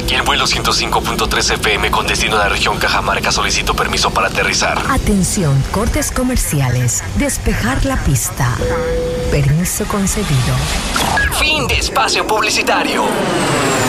Aquí el vuelo 105.3 FM con destino a la región Cajamarca. Solicito permiso para aterrizar. Atención, cortes comerciales. Despejar la pista. Permiso concedido. Fin de espacio publicitario.